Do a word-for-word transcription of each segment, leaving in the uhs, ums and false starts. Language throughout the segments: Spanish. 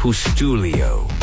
Julio.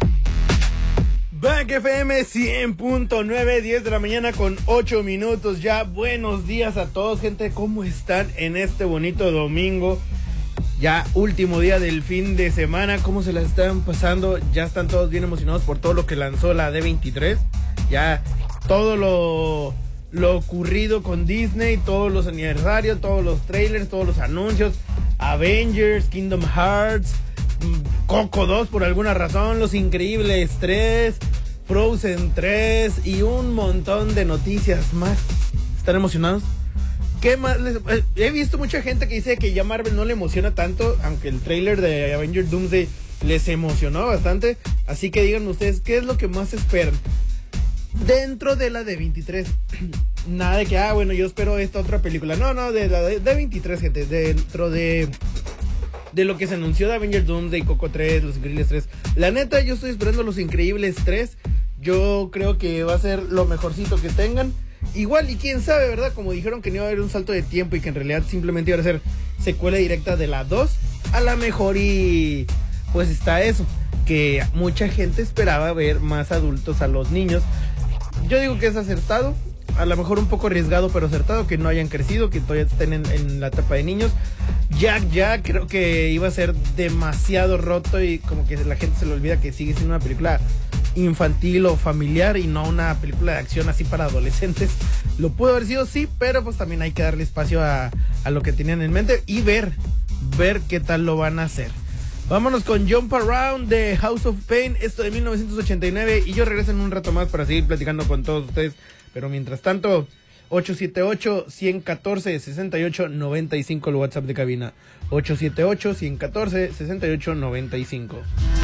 Back F M cien punto nueve, diez de la mañana con ocho minutos ya. Buenos días a todos, gente. ¿Cómo están en este bonito domingo? Ya último día del fin de semana. ¿Cómo se la están pasando? Ya están todos bien emocionados por todo lo que lanzó la D veintitrés. Ya todo lo, lo ocurrido con Disney, todos los aniversarios, todos los trailers, todos los anuncios. Avengers, Kingdom Hearts, Coco dos por alguna razón, Los Increíbles tres, Frozen tres y un montón de noticias más. ¿Están emocionados? ¿Qué más les... He visto mucha gente que dice que ya Marvel no le emociona tanto, aunque el trailer de Avengers Doomsday les emocionó bastante. Así que díganme ustedes, ¿qué es lo que más esperan dentro de la D veintitrés? Nada de que, ah, bueno, yo espero esta otra película. No, no, de la D veintitrés, gente. Dentro de... de lo que se anunció de Avengers Doomsday, Coco tres, Los Increíbles tres. La neta, yo estoy esperando Los Increíbles tres. Yo creo que va a ser lo mejorcito que tengan. Igual, y quién sabe, ¿verdad? Como dijeron que no iba a haber un salto de tiempo y que en realidad simplemente iba a ser secuela directa de la dos, a la mejor y... pues está eso, que mucha gente esperaba ver más adultos a los niños. Yo digo que es acertado. A lo mejor un poco arriesgado, pero acertado, que no hayan crecido, que todavía estén en, en la etapa de niños. Jack Jack creo que iba a ser demasiado roto y como que la gente se le olvida que sigue siendo una película infantil o familiar y no una película de acción así para adolescentes. Lo pudo haber sido, sí, pero pues también hay que darle espacio a, a lo que tenían en mente y ver, ver qué tal lo van a hacer. Vámonos con Jump Around de House of Pain, esto de mil novecientos ochenta y nueve, y yo regreso en un rato más para seguir platicando con todos ustedes. Pero mientras tanto, ocho siete ocho, uno uno cuatro, seis ocho nueve cinco, el WhatsApp de cabina. ocho siete ocho, uno uno cuatro, seis ocho nueve cinco.